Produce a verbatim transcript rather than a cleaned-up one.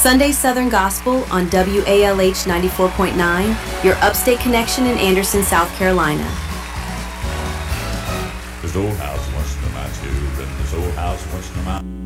Sunday Southern Gospel on W A L H ninety-four point nine, your upstate connection in Anderson, South Carolina. This old house wants to know my tube, and this old house wants to know my...